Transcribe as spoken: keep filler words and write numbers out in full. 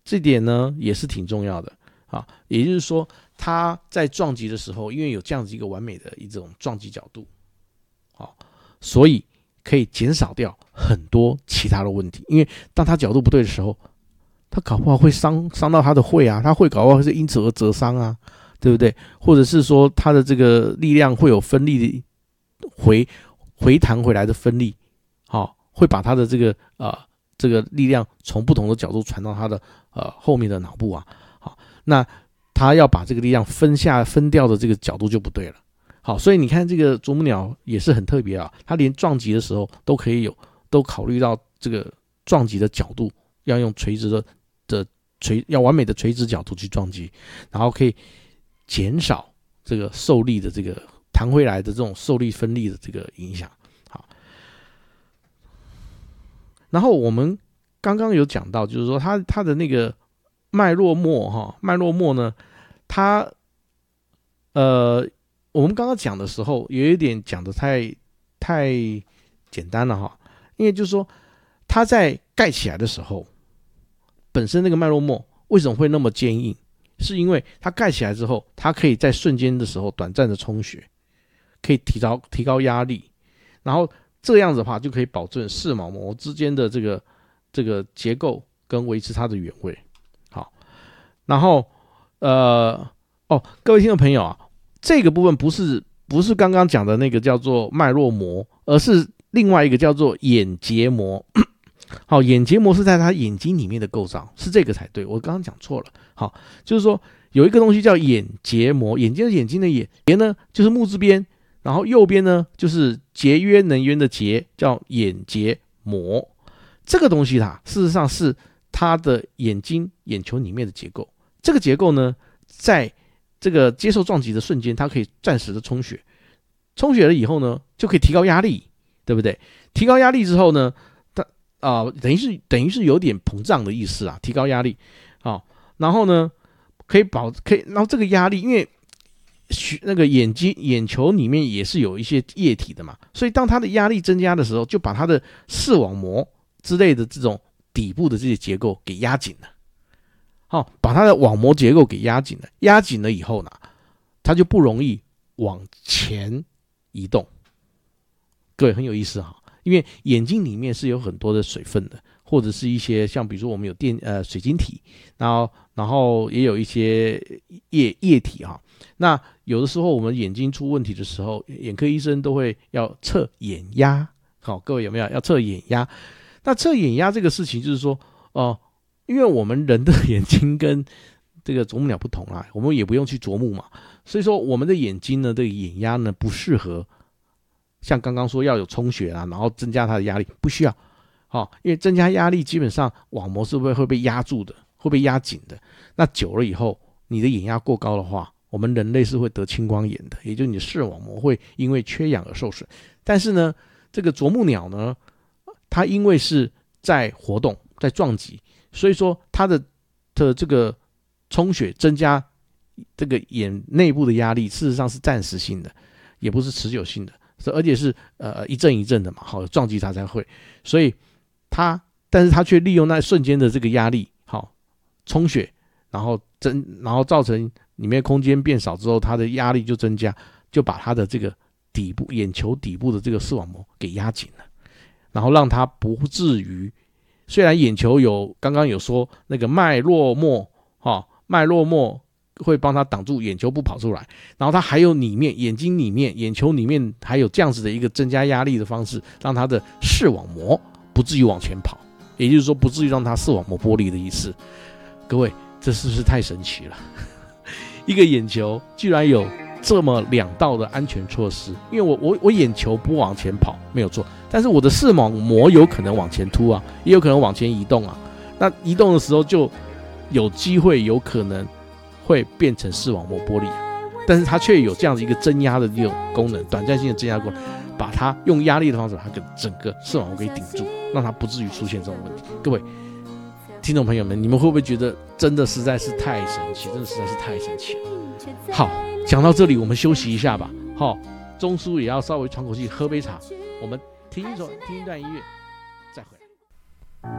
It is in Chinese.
这点呢也是挺重要的啊。也就是说，它在撞击的时候，因为有这样子一个完美的一种撞击角度，啊，所以可以减少掉很多其他的问题。因为当它角度不对的时候，它搞不好会伤伤到它的喙啊，它会搞不好会是因此而折伤啊，对不对？或者是说它的这个力量会有分力的回回弹回来的分力，好、哦，会把它的这个呃这个力量从不同的角度传到它的呃后面的脑部啊，好，那它要把这个力量分下分掉的这个角度就不对了。好，所以你看这个啄木鸟也是很特别啊，它连撞击的时候都可以有都考虑到这个撞击的角度要用垂直的的垂要完美的垂直角度去撞击，然后可以减少这个受力的这个弹回来的这种受力分力的这个影响。好，然后我们刚刚有讲到，就是说它它的那个脉络膜哈，脉络膜呢，它呃。我们刚刚讲的时候，有一点讲的太太简单了哈，因为就是说，它在盖起来的时候，本身那个脉络膜为什么会那么坚硬？是因为它盖起来之后，它可以在瞬间的时候短暂的充血，可以提高提高压力，然后这样子的话就可以保证视网膜之间的这个这个结构跟维持它的原位。好，然后呃哦，各位听众朋友啊。这个部分不是不是刚刚讲的那个叫做脉络膜，而是另外一个叫做眼结膜。好，眼结膜是在他眼睛里面的构造，是这个才对，我刚刚讲错了。好，就是说有一个东西叫眼结膜，眼睛是眼睛的眼，结呢就是木字边，然后右边呢就是节约能源的节，叫眼结膜。这个东西它事实上是它的眼睛眼球里面的结构，这个结构呢在这个接受撞击的瞬间，它可以暂时的充血，充血了以后呢，就可以提高压力，对不对？提高压力之后呢，它啊、呃、等于是等于是有点膨胀的意思啊，提高压力，好、哦，然后呢，可以保可以，然后这个压力，因为那个眼睛眼球里面也是有一些液体的嘛，所以当它的压力增加的时候，就把它的视网膜之类的这种底部的这些结构给压紧了。好，把它的网膜结构给压紧了，压紧了以后呢，它就不容易往前移动。各位很有意思哈，因为眼睛里面是有很多的水分的，或者是一些像比如说我们有电呃水晶体，然后然后也有一些液液体哈。那有的时候我们眼睛出问题的时候，眼科医生都会要测眼压。好，各位有没有要测眼压？那测眼压这个事情就是说，哦、呃。因为我们人的眼睛跟这个啄木鸟不同啊，我们也不用去啄木嘛，所以说我们的眼睛呢，这个眼压呢不适合像刚刚说要有充血啊，然后增加它的压力，不需要。好、哦，因为增加压力基本上网膜是不是会被压住的，会被压紧的？那久了以后，你的眼压过高的话，我们人类是会得青光眼的，也就是你的视网膜会因为缺氧而受损。但是呢，这个啄木鸟呢，它因为是在活动，在撞击。所以说它的的这个充血增加这个眼内部的压力，事实上是暂时性的，也不是持久性的，而且是呃一阵一阵的嘛，好撞击它才会，所以它，但是它却利用那瞬间的这个压力，好充血，然后增，然后造成里面空间变少之后，它的压力就增加，就把它的这个底部眼球底部的这个视网膜给压紧了，然后让它不至于。虽然眼球有刚刚有说那个脉络膜，哦，脉络膜会帮它挡住眼球不跑出来，然后它还有里面眼睛里面眼球里面还有这样子的一个增加压力的方式，让它的视网膜不至于往前跑，也就是说不至于让它视网膜剥离的意思。各位，这是不是太神奇了？一个眼球居然有这么两道的安全措施，因为我我我眼球不往前跑没有错，但是我的视网膜有可能往前凸啊，也有可能往前移动啊。那移动的时候就有机会有可能会变成视网膜剥离，但是它却有这样子一个增压的这种功能，短暂性的增压功能，把它用压力的方式把它给整个视网膜给顶住，让它不至于出现这种问题。各位听众朋友们，你们会不会觉得真的实在是太神奇，真的实在是太神奇了？好，讲到这里我们休息一下吧。好，钟叔也要稍微喘口气，喝杯茶，我们听一首听一段音乐。